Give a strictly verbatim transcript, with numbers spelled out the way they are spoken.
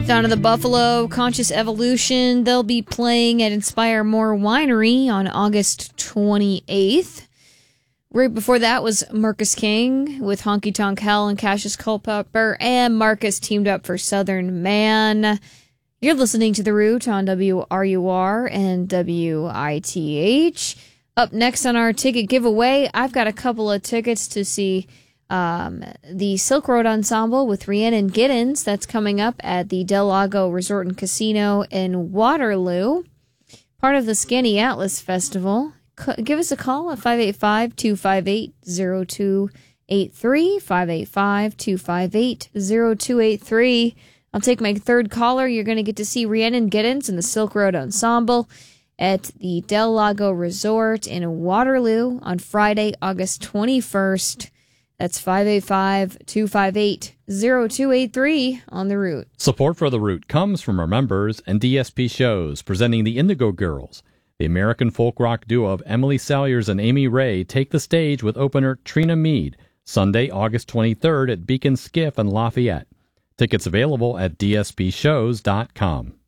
Down to the Buffalo, Conscious Evolution. They'll be playing at Inspire More Winery on August twenty-eighth. Right before that was Marcus King with Honky Tonk Hell and Cassius Culpepper, and Marcus teamed up for Southern Man. You're listening to The Root on W R U R and W I T H. Up next on our ticket giveaway, I've got a couple of tickets to see um, the Silk Road Ensemble with Rhiannon Giddens. That's coming up at the Del Lago Resort and Casino in Waterloo, part of the Scanty Atlas Festival. Give us a call at five eight five, two five eight, zero two eight three, five eight five, two five eight, zero two eight three. I'll take my third caller. You're going to get to see Rhiannon Giddens and the Silk Road Ensemble at the Del Lago Resort in Waterloo on Friday, August twenty-first. That's five eight five, two five eight, zero two eight three on The Root. Support for The Root comes from our members and D S P Shows, presenting the Indigo Girls. The American folk rock duo of Emily Salyers and Amy Ray take the stage with opener Trina Mead, Sunday, August twenty-third at Beacon Skiff in Lafayette. Tickets available at d s p shows dot com.